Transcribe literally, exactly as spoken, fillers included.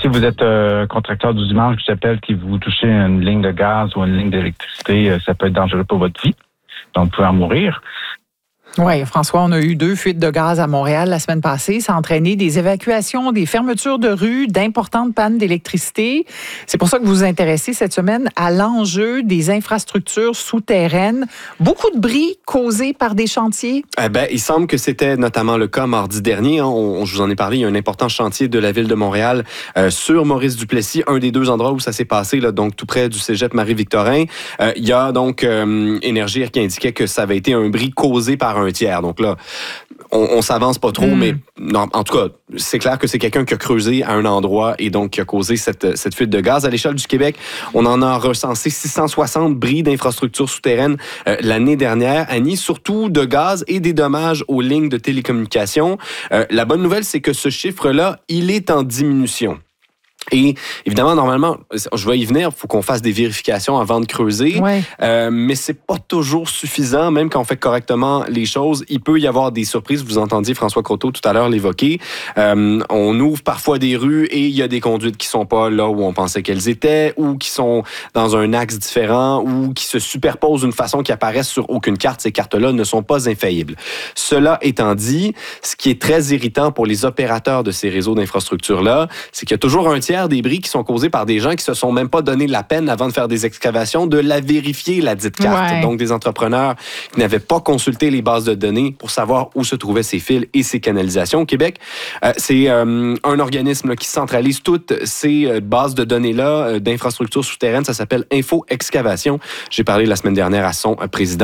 si vous êtes euh, contracteur du dimanche qui s'appelle, qui vous touchez une ligne de gaz ou une ligne d'électricité, euh, ça peut être dangereux pour votre vie. Donc, vous pouvez en mourir. Oui, François, on a eu deux fuites de gaz à Montréal la semaine passée. Ça a entraîné des évacuations, des fermetures de rues, d'importantes pannes d'électricité. C'est pour ça que vous vous intéressez cette semaine à l'enjeu des infrastructures souterraines. Beaucoup de bris causés par des chantiers. Eh ben, il semble que c'était notamment le cas mardi dernier. Hein. On, je vous en ai parlé, il y a un important chantier de la Ville de Montréal euh, sur Maurice-Duplessis, un des deux endroits où ça s'est passé, là, donc tout près du cégep Marie-Victorin. Euh, il y a donc euh, Énergir qui indiquait que ça avait été un bris causé par un tiers. Donc là, on, on s'avance pas trop, mm. mais non, en tout cas, c'est clair que c'est quelqu'un qui a creusé à un endroit et donc qui a causé cette, cette fuite de gaz. À l'échelle du Québec, on en a recensé six cent soixante bris d'infrastructures souterraines euh, l'année dernière, Annie, surtout de gaz et des dommages aux lignes de télécommunications. Euh, la bonne nouvelle, c'est que ce chiffre-là, il est en diminution. Et évidemment, normalement, je vais y venir, il faut qu'on fasse des vérifications avant de creuser, ouais. euh, mais c'est pas toujours suffisant, même quand on fait correctement les choses. Il peut y avoir des surprises. Vous entendiez François Croteau tout à l'heure l'évoquer. Euh, on ouvre parfois des rues et il y a des conduites qui sont pas là où on pensait qu'elles étaient, ou qui sont dans un axe différent, ou qui se superposent d'une façon qui apparaisse sur aucune carte. Ces cartes-là ne sont pas infaillibles. Cela étant dit, ce qui est très irritant pour les opérateurs de ces réseaux d'infrastructures-là, c'est qu'il y a toujours un tiers des bris qui sont causés par des gens qui se sont même pas donné la peine avant de faire des excavations de la vérifier, la dite carte. Ouais. Donc, des entrepreneurs qui n'avaient pas consulté les bases de données pour savoir où se trouvaient ces fils et ces canalisations au Québec. Euh, c'est euh, un organisme là, qui centralise toutes ces euh, bases de données-là euh, d'infrastructures souterraines. Ça s'appelle Info Excavation. J'ai parlé la semaine dernière à son euh, président.